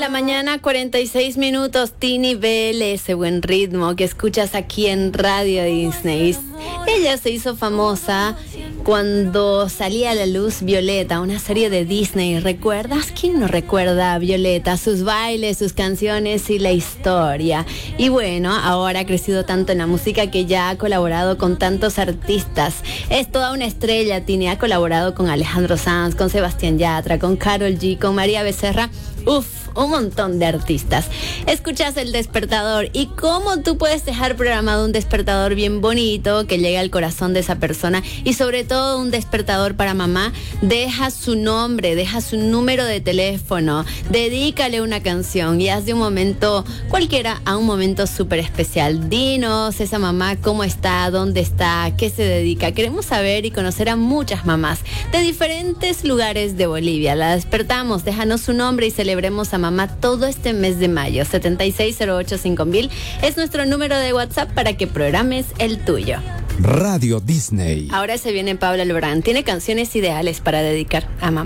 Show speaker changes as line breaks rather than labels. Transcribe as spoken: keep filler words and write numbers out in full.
la mañana, cuarenta y seis minutos. Tini Vélez, ese buen ritmo que escuchas aquí en Radio Disney. Ella se hizo famosa cuando salía a la luz Violeta, una serie de Disney. ¿Recuerdas? ¿Quién no recuerda a Violeta? Sus bailes, sus canciones y la historia. Y bueno, ahora ha crecido tanto en la música que ya ha colaborado con tantos artistas. Es toda una estrella, Tini. Ha colaborado con Alejandro Sanz, con Sebastián Yatra, con Karol G, con María Becerra. Uf, un montón de artistas. Escuchas El Despertador. ¿Y cómo tú puedes dejar programado un despertador bien bonito que llegue al corazón de esa persona? Y sobre todo un despertador para mamá. Deja su nombre, deja su número de teléfono, dedícale una canción y haz de un momento cualquiera a un momento súper especial. Dinos esa mamá cómo está, dónde está, qué se dedica. Queremos saber y conocer a muchas mamás de diferentes lugares de Bolivia. La despertamos, déjanos su nombre y celebremos a mamá todo este mes de mayo. Setenta y seis cero ocho cinco mil es nuestro número de WhatsApp para que programes el tuyo.
Radio Disney.
Ahora se viene Pablo Alborán. Tiene canciones ideales para dedicar a mamá.